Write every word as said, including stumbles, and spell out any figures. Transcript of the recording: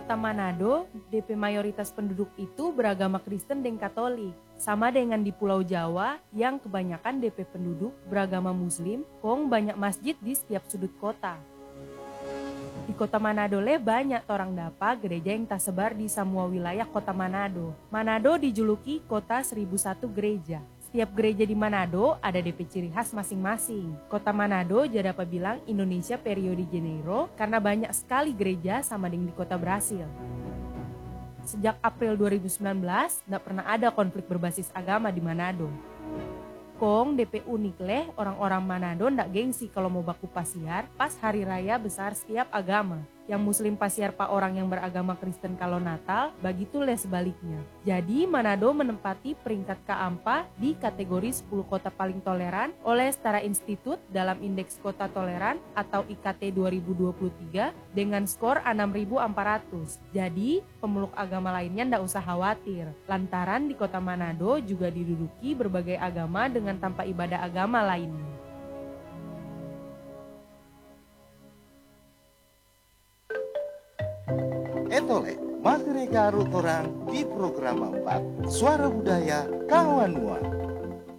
kota Manado, D P mayoritas penduduk itu beragama Kristen dan Katolik. Sama dengan di Pulau Jawa yang kebanyakan D P penduduk beragama Muslim, kong banyak masjid di setiap sudut kota. Di kota Manado le banyak orang dapa gereja yang tersebar di semua wilayah kota Manado. Manado dijuluki kota seribu satu gereja. Setiap gereja di Manado ada D P ciri khas masing-masing. Kota Manado jadi apa bilang Indonesia Rio de Janeiro karena banyak sekali gereja sama dengan di kota Brasil. Sejak April dua ribu sembilan belas, tidak pernah ada konflik berbasis agama di Manado. Kong D P unik leh orang-orang Manado ndak gengsi kalau mau baku pasiar pas hari raya besar setiap agama. Yang Muslim pasiar pa orang yang beragama Kristen kalau Natal, begitu leh sebaliknya. Jadi Manado menempati peringkat keempat di kategori sepuluh kota paling toleran oleh Setara Institut dalam Indeks Kota Toleran atau I K T dua ribu dua puluh tiga dengan skor enam ribu empat ratus. Jadi pemeluk agama lainnya ndak usah khawatir. Lantaran di kota Manado juga diduduki berbagai agama dengan tanpa ibadah agama lainnya. Etole, materi garu orang di program empat Suara Budaya Kawanua.